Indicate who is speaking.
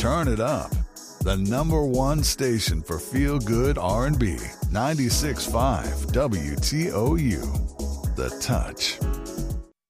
Speaker 1: Turn it up. The number one station for feel-good R&B, 96.5 WTOU. The Touch.